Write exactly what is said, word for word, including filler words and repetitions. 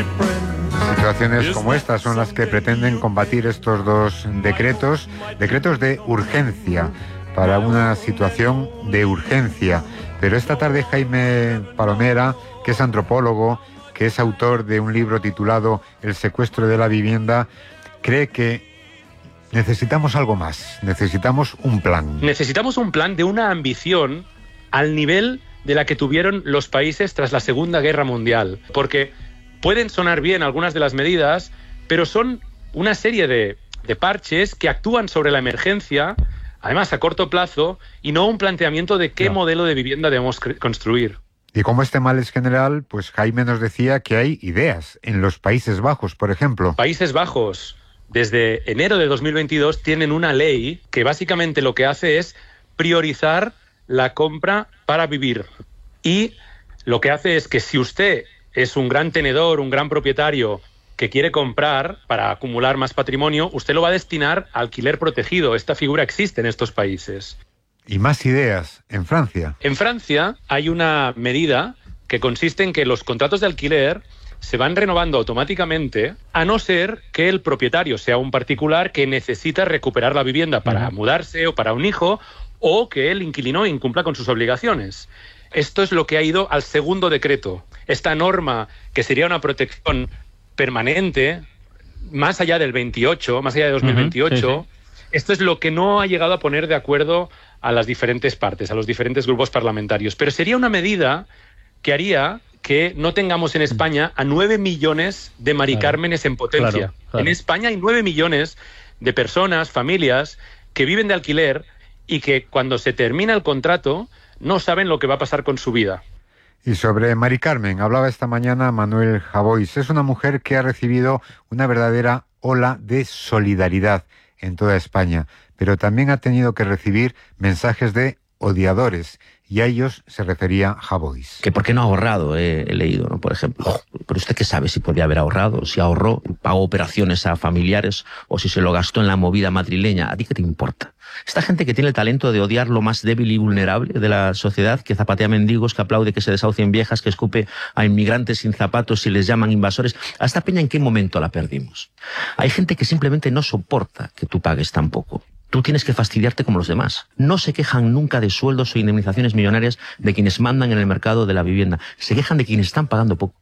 Situaciones como estas son las que pretenden combatir estos dos decretos, decretos de urgencia, para una situación de urgencia. Pero esta tarde Jaime Palomera, que es antropólogo, que es autor de un libro titulado El secuestro de la vivienda, cree que necesitamos algo más, necesitamos un plan. Necesitamos un plan de una ambición al nivel de la que tuvieron los países tras la Segunda Guerra Mundial. Porque pueden sonar bien algunas de las medidas, pero son una serie de, de parches que actúan sobre la emergencia, además a corto plazo, y no un planteamiento de qué no. modelo de vivienda debemos construir. Y como este mal es general, pues Jaime nos decía que hay ideas en los Países Bajos, por ejemplo. Países Bajos, desde enero de dos mil veintidós, tienen una ley que básicamente lo que hace es priorizar la compra para vivir. Y lo que hace es que si usted es un gran tenedor, un gran propietario que quiere comprar para acumular más patrimonio, usted lo va a destinar a alquiler protegido. Esta figura existe en estos países. Y más ideas en Francia. En Francia hay una medida que consiste en que los contratos de alquiler se van renovando automáticamente, a no ser que el propietario sea un particular que necesita recuperar la vivienda para uh-huh. mudarse o para un hijo, o que el inquilino incumpla con sus obligaciones. Esto es lo que ha ido al segundo decreto. Esta norma, que sería una protección permanente, más allá del veintiocho, más allá de dos mil veintiocho, uh-huh, sí, sí. Esto es lo que no ha llegado a poner de acuerdo a las diferentes partes, a los diferentes grupos parlamentarios. Pero sería una medida que haría que no tengamos en España a nueve millones de Mari Cármenes en potencia. Claro, claro. En España hay nueve millones de personas, familias, que viven de alquiler y que cuando se termina el contrato no saben lo que va a pasar con su vida. Y sobre Mari Carmen, hablaba esta mañana Manuel Javois. Es una mujer que ha recibido una verdadera ola de solidaridad en toda España, pero también ha tenido que recibir mensajes de odiadores, y a ellos se refería Javois. Que por qué no ha ahorrado, eh, he leído, ¿no? Por ejemplo. Pero usted qué sabe si podía haber ahorrado, si ahorró, pagó operaciones a familiares o si se lo gastó en la movida madrileña. ¿A ti qué te importa? Esta gente que tiene el talento de odiar lo más débil y vulnerable de la sociedad, que zapatea mendigos, que aplaude que se desahucien viejas, que escupe a inmigrantes sin zapatos y les llaman invasores. ¿A esta peña en qué momento la perdimos? Hay gente que simplemente no soporta que tú pagues tan poco. Tú tienes que fastidiarte como los demás. No se quejan nunca de sueldos o indemnizaciones millonarias de quienes mandan en el mercado de la vivienda. Se quejan de quienes están pagando poco.